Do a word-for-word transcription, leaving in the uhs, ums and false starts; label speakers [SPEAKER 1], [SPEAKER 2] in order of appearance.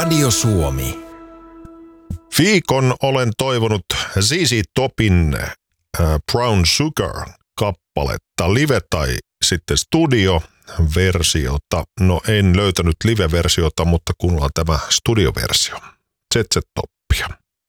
[SPEAKER 1] Radio Suomi.
[SPEAKER 2] Viikon olen toivonut Z Z Topin äh, Brown Sugar-kappaletta, live tai sitten studio-versiota. No en löytänyt live-versiota, mutta kuunnellaan tämä studioversio. Z Z Top.